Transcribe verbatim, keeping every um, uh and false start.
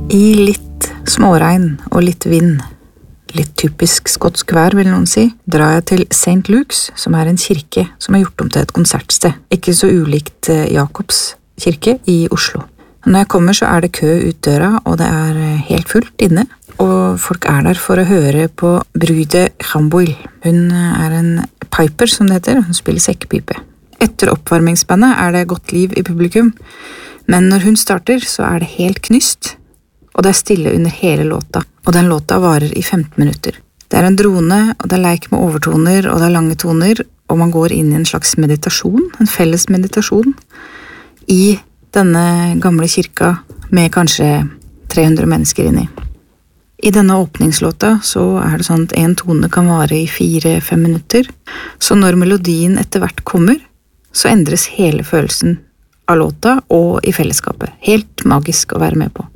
I litt småregn og litt vind, litt typisk skotsk vær vil noen si, drar jeg til Saint Luke's, som er en kirke som er gjort om til et konsertsted, ikke så ulikt Jakobs kirke i Oslo. Når jeg kommer så er det kø ut døra, og det er helt fullt inne, og folk er der for å høre på Brude Gamboil. Hun er en piper, som det heter, hun spiller sekkepipe. Etter oppvarmingsbandet er det godt liv i publikum, men når hun starter så er det helt knyst, og det er stille under hele låta, og den låta varer i femten minutter. Det er en drone, og det er leik med overtoner, og det er lange toner, og man går inn i en slags meditasjon, en felles meditasjon, i denne gamle kirka med kanskje tre hundre mennesker inni. I denne åpningslåta så er det sånn at en tone kan vare i fire fem minutter, så når melodien etter hvert kommer, så endres hele følelsen av låta og i fellesskapet. Helt magisk å være med på.